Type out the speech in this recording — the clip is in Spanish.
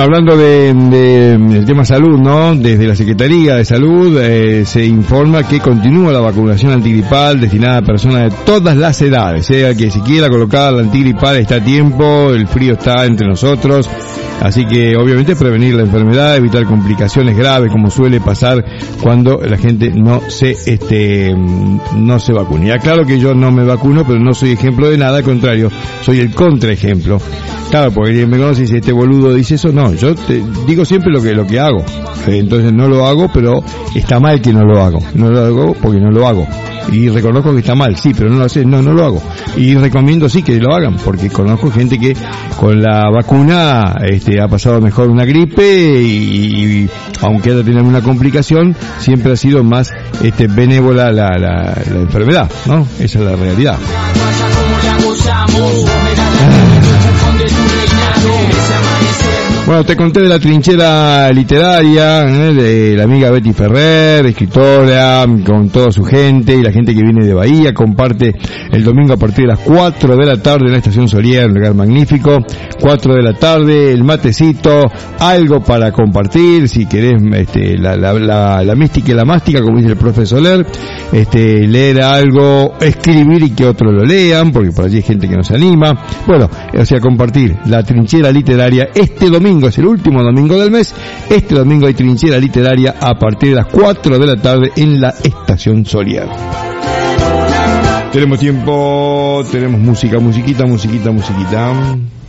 Bueno, hablando del tema salud, ¿no? Desde la Secretaría de Salud se informa que continúa la vacunación antigripal destinada a personas de todas las edades. Que si quiera colocar la antigripal está a tiempo, el frío está entre nosotros. Así que obviamente prevenir la enfermedad, evitar complicaciones graves como suele pasar cuando la gente no se vacuna. Y aclaro que yo no me vacuno, pero no soy ejemplo de nada, al contrario, soy el contraejemplo. Claro, porque alguien me conoce y dice, este boludo dice eso. No, yo te digo siempre lo que hago. Entonces no lo hago, pero está mal que no lo hago. No lo hago porque no lo hago. Y reconozco que está mal, sí, pero no lo sé, no lo hago. Y recomiendo sí que lo hagan, porque conozco gente que con la vacuna ha pasado mejor una gripe y aunque haya tenido una complicación, siempre ha sido más benévola la enfermedad, ¿no? Esa es la realidad. Bueno, te conté de la trinchera literaria, de la amiga Betty Ferrer, escritora, con toda su gente y la gente que viene de Bahía, comparte el domingo a partir de las 4 de la tarde en la Estación Solier, un lugar magnífico, 4 de la tarde, el matecito, algo para compartir, si querés la mística y la mástica, como dice el profe Soler, leer algo, escribir y que otros lo lean, porque por allí hay gente que no se anima, bueno, o sea, compartir la trinchera literaria este domingo. Es el último domingo del mes. Este domingo hay trinchera literaria a partir de las 4 de la tarde en la Estación Solier. Tenemos tiempo, tenemos musiquita.